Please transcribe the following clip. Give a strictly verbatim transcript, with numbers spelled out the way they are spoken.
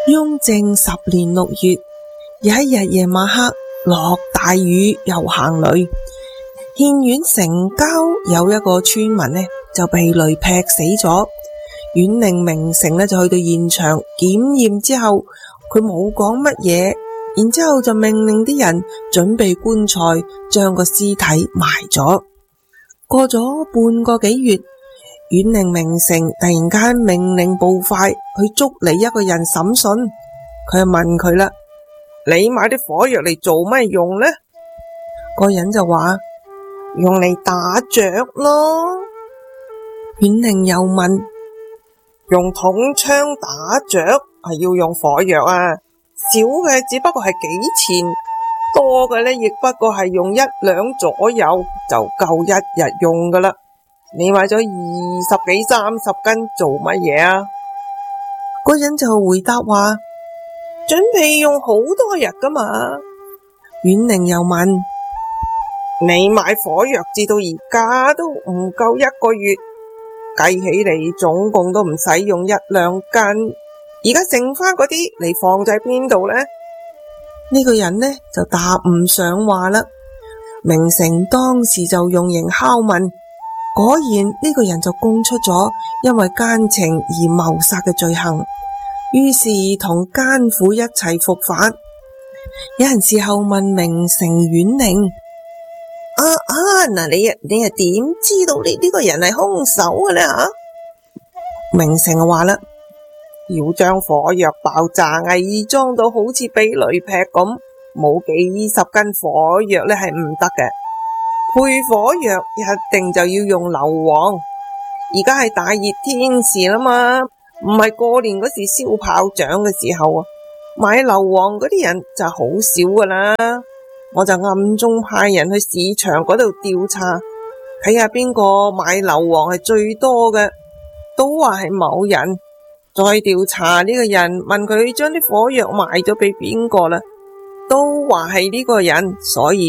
雍正十年六月，有一日夜晚黑，落大雨又行雷，獻縣城郊有一個村民呢就被雷劈死咗。縣令明成呢就去到現場檢驗之後，佢冇講乜嘢，然之後就命令啲人準備棺材，將個屍體埋咗。過咗半個幾月，縣令明成突然間命令捕快去捉嚟一個人審訊。佢就問佢啦：你買啲火藥嚟做咩用呢？個人就話：用嚟打雀咯。縣令又問：用筒槍打雀係要用火藥啊？少嘅只不過係幾錢，多嘅呢亦不過係用一兩左右就夠一日用噶啦。你買咗二十幾三十斤做乜嘢啊？嗰人就回答話：準備用好多日噶嘛。縣令又問：你買火藥至到而家都唔夠一個月，計起嚟總共都唔使用一兩斤，而家剩翻嗰啲你放喺邊度呢？呢個人呢就答唔上話啦。明成當時就用刑拷問，果然呢個人就供出咗因為奸情而謀殺嘅罪行，於是同奸婦一齊伏法。有人事後問明成縣令：啊啊，嗱你你係點知道呢呢個人係兇手嘅呢？吓，明成話啦：要將火藥爆炸偽裝到好似被雷劈咁，冇幾十斤火藥呢係唔得嘅。配火藥一定就要用硫磺。而家係大熱天時啦嘛，唔係過年嗰時燒炮仗嘅時候啊，買硫磺嗰啲人就好少噶啦。我就暗中派人去市場嗰度調查，睇下邊個買硫磺係最多嘅，都話係某人。再調查呢個人，問佢將啲火藥賣咗俾邊個啦，都話係呢個人，所以